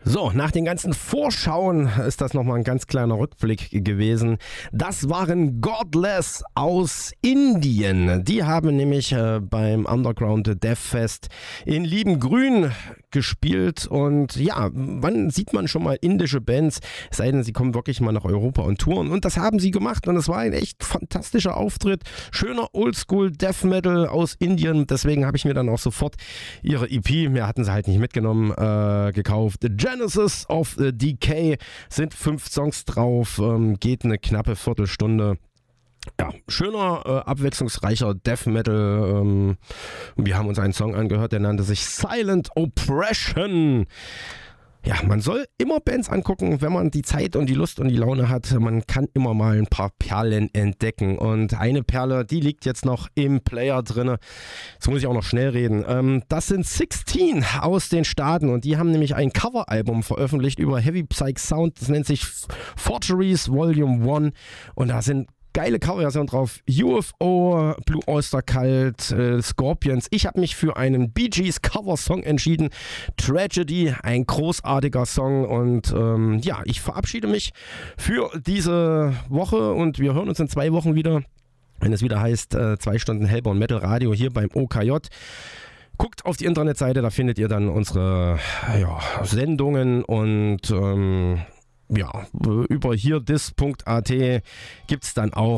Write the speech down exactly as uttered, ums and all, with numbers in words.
So, nach den ganzen Vorschauen ist das nochmal ein ganz kleiner Rückblick gewesen. Das waren Godless aus Indien. Die haben nämlich äh, beim Underground Death Fest in Liebengrün gespielt. Und ja, wann sieht man schon mal indische Bands? Es sei denn, sie kommen wirklich mal nach Europa und touren. Und das haben sie gemacht. Und es war ein echt fantastischer Auftritt. Schöner Oldschool Death Metal aus Indien. Deswegen habe ich mir dann auch sofort ihre E P, mehr hatten sie halt nicht mitgenommen, äh, gekauft. Genesis of the Decay, sind fünf Songs drauf, ähm, geht eine knappe Viertelstunde. Ja, schöner, äh, abwechslungsreicher Death Metal. Ähm, wir haben uns einen Song angehört, der nannte sich Silent Oppression. Ja, man soll immer Bands angucken, wenn man die Zeit und die Lust und die Laune hat. Man kann immer mal ein paar Perlen entdecken. Und eine Perle, die liegt jetzt noch im Player drin. Jetzt muss ich auch noch schnell reden. Ähm, das sind sechzehn aus den Staaten und die haben nämlich ein Coveralbum veröffentlicht über Heavy Psych Sound. Das nennt sich Forgeries Volume eins und da sind geile Coverversion drauf. U F O, Blue Oyster Cult, äh, Scorpions. Ich habe mich für einen Bee Gees Cover-Song entschieden. Tragedy, ein großartiger Song. Und ähm, ja, ich verabschiede mich für diese Woche und wir hören uns in zwei Wochen wieder, wenn es wieder heißt, äh, zwei Stunden Hellborn Metal Radio hier beim O K J. Guckt auf die Internetseite, da findet ihr dann unsere ja, Sendungen und ähm, ja, über hierdis punkt at gibt es dann auch